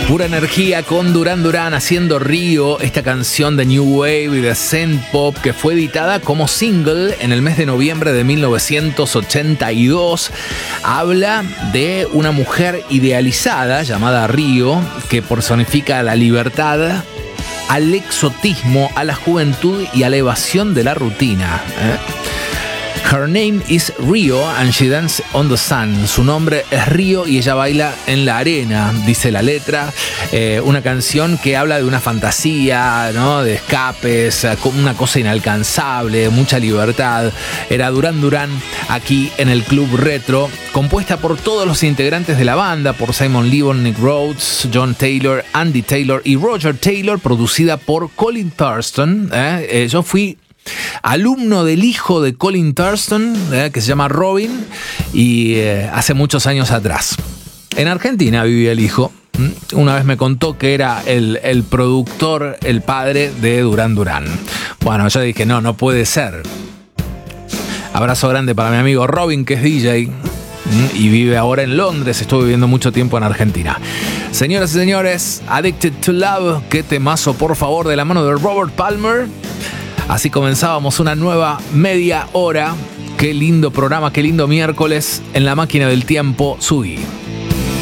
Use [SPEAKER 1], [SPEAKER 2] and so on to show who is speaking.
[SPEAKER 1] Pura energía con Duran Duran haciendo Río, esta canción de New Wave y de Synth Pop que fue editada como single en el mes de noviembre de 1982. Habla de una mujer idealizada llamada Río que personifica la libertad, al exotismo, a la juventud y a la evasión de la rutina. Her name is Rio and she dances on the sun. Su nombre es Río y ella baila en la arena, dice la letra. Una canción que habla de una fantasía, ¿no? De escapes, una cosa inalcanzable, mucha libertad. Era Duran Duran aquí en el Club Retro, compuesta por todos los integrantes de la banda, por Simon Le Bon, Nick Rhodes, John Taylor, Andy Taylor y Roger Taylor, producida por Colin Thurston. Yo fui alumno del hijo de Colin Thurston, que se llama Robin, y hace muchos años atrás. En Argentina vivía el hijo. Una vez me contó que era el productor, el padre de Duran Duran. Bueno, yo dije, no puede ser. Abrazo grande para mi amigo Robin, que es DJ y vive ahora en Londres. Estuve viviendo mucho tiempo en Argentina. Señoras y señores, Addicted to Love, qué temazo, por favor, de la mano de Robert Palmer. Así comenzábamos una nueva media hora. Qué lindo programa, qué lindo miércoles en la máquina del tiempo. Subí.